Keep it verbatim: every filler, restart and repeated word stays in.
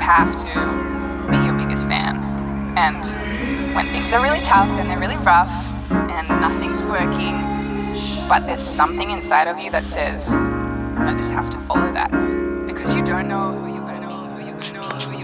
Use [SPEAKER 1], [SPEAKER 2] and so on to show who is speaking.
[SPEAKER 1] have to be your biggest fan. And when things are really tough and they're really rough and nothing's working, but there's something inside of you that says, I just have to follow that. Because you don't know who you're going to be, who you're going to be, who you're